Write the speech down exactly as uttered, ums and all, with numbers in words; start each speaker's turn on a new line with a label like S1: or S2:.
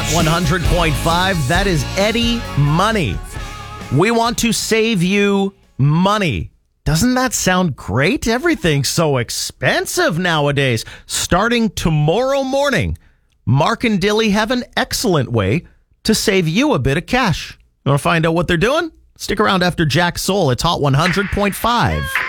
S1: Hot one hundred point five. That is Eddie Money. We want to save you money. Doesn't that sound great? Everything's so expensive nowadays. Starting tomorrow morning, Mark and Dilly have an excellent way to save you a bit of cash. You want to find out what they're doing? Stick around after Jack Soul. It's Hot one hundred point five.